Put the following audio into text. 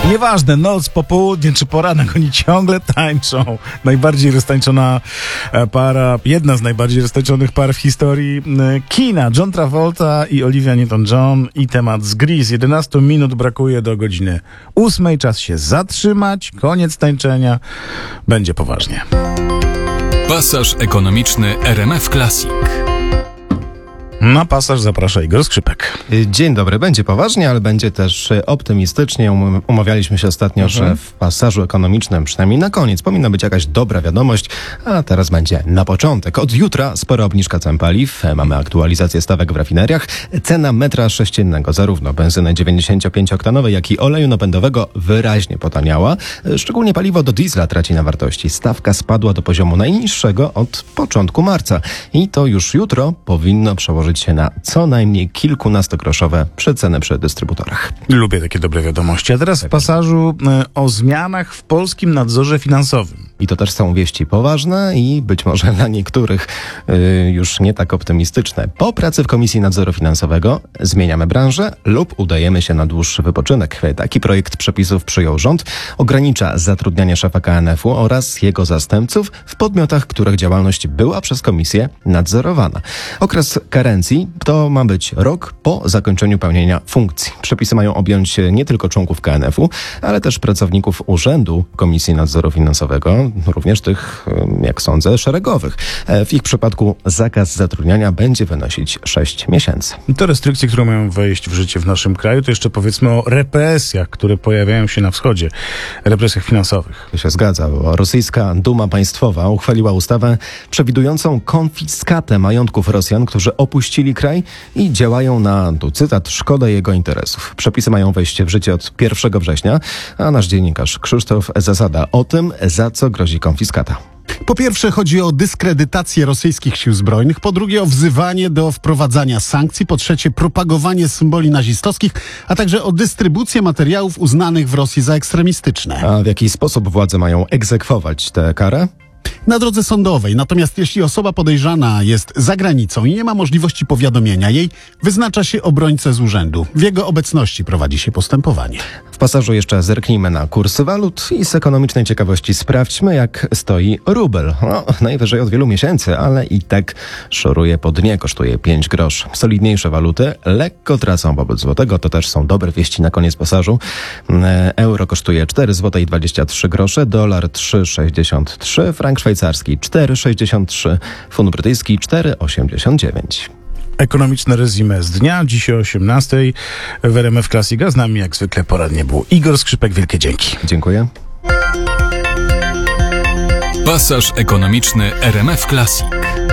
Nieważne, noc, popołudnie czy poranek, oni ciągle tańczą. Najbardziej roztańczona para, jedna z najbardziej roztańczonych par w historii kina. John Travolta i Olivia Newton-John i temat z Grease. 11 minut brakuje do godziny 8. Czas się zatrzymać. Koniec tańczenia. Będzie poważnie. Pasaż ekonomiczny RMF Classic. Na pasaż zaprasza Igor Skrzypek. Dzień dobry. Będzie poważnie, ale będzie też optymistycznie. Umawialiśmy się ostatnio, że w pasażu ekonomicznym, przynajmniej na koniec, powinna być jakaś dobra wiadomość, a teraz będzie na początek. Od jutra spora obniżka cen paliw. Mamy aktualizację stawek w rafineriach. Cena metra sześciennego, zarówno benzyny 95-oktanowej, jak i oleju napędowego wyraźnie potaniała. Szczególnie paliwo do diesla traci na wartości. Stawka spadła do poziomu najniższego od początku marca. I to już jutro powinno przełożyć się na co najmniej kilkunastogroszowe przeceny przy dystrybutorach. Lubię takie dobre wiadomości. A teraz w pasażu o zmianach w polskim nadzorze finansowym. I to też są wieści poważne i być może dla niektórych już nie tak optymistyczne. Po pracy w Komisji Nadzoru Finansowego zmieniamy branżę lub udajemy się na dłuższy wypoczynek. Taki projekt przepisów przyjął rząd. Ogranicza zatrudnianie szefa KNF-u oraz jego zastępców w podmiotach, których działalność była przez komisję nadzorowana. Okres karencji to ma być rok po zakończeniu pełnienia funkcji. Przepisy mają objąć nie tylko członków KNF-u, ale też pracowników Urzędu Komisji Nadzoru Finansowego, również tych, jak sądzę, szeregowych. W ich przypadku zakaz zatrudniania będzie wynosić 6 miesięcy. Te restrykcje, które mają wejść w życie w naszym kraju, to jeszcze powiedzmy o represjach, które pojawiają się na wschodzie. Represjach finansowych. To się zgadza, bo rosyjska Duma Państwowa uchwaliła ustawę przewidującą konfiskatę majątków Rosjan, którzy opuścili kraj i działają na, tu cytat, szkodę jego interesów. Przepisy mają wejść w życie od 1 września, a nasz dziennikarz Krzysztof Zasada o tym, za co grozi konfiskata. Po pierwsze chodzi o dyskredytację rosyjskich sił zbrojnych, po drugie o wzywanie do wprowadzania sankcji, po trzecie propagowanie symboli nazistowskich, a także o dystrybucję materiałów uznanych w Rosji za ekstremistyczne. A w jaki sposób władze mają egzekwować tę karę? Na drodze sądowej. Natomiast jeśli osoba podejrzana jest za granicą i nie ma możliwości powiadomienia jej, wyznacza się obrońcę z urzędu. W jego obecności prowadzi się postępowanie. W pasażu jeszcze zerknijmy na kursy walut i z ekonomicznej ciekawości sprawdźmy, jak stoi rubel. Najwyżej od wielu miesięcy, ale i tak szoruje po dnie, kosztuje 5 groszy. Solidniejsze waluty lekko tracą wobec złotego, to też są dobre wieści na koniec pasażu. Euro kosztuje 4,23 zł, dolar 3,63, frank szwajcarski 4,63, funt brytyjski 4,89. Ekonomiczne rezumé z dnia, dzisiaj o 18:00 w RMF Classic, a z nami jak zwykle poradnie był Igor Skrzypek. Wielkie dzięki. Dziękuję. Pasaż ekonomiczny RMF Classic.